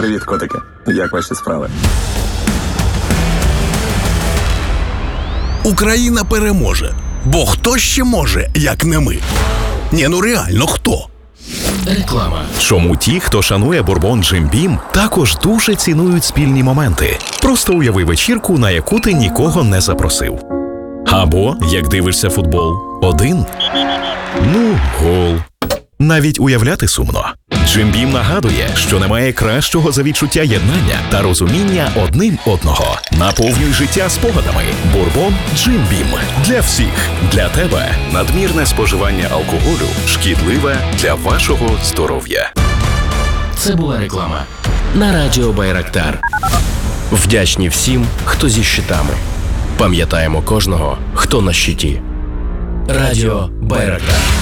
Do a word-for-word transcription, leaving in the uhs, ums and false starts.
Привіт, котики. Як ваші справи? Україна переможе. Бо хто ще може, як не ми? Ні, ну реально, хто? Реклама. Чому ті, хто шанує бурбон Jim Beam, також дуже цінують спільні моменти. Просто уяви вечірку, на яку ти нікого не запросив. Або, як дивишся футбол, один. Ну, гол. Навіть уявляти сумно. Jim Beam нагадує, що немає кращого за відчуття єднання та розуміння одним одного. Наповнюй життя спогадами. Бурбон Jim Beam. Для всіх. Для тебе. Надмірне споживання алкоголю шкідливе для вашого здоров'я. Це була реклама на радіо Байрактар. Вдячні всім, хто зі щитами. Пам'ятаємо кожного, хто на щиті. Радіо Байрактар.